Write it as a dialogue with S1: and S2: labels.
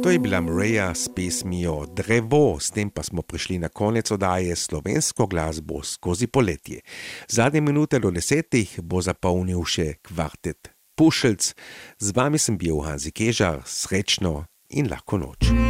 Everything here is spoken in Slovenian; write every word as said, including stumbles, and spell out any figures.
S1: To je bila Maria s pesmijo Drevo, s tem pa smo prišli na konec oddaje Slovensko glasbo skozi poletje. Zadnje minute do desetih bo zapolnil še kvartet Pušelc. Z vami sem bil Hanzi Kežar, srečno in lahko noč.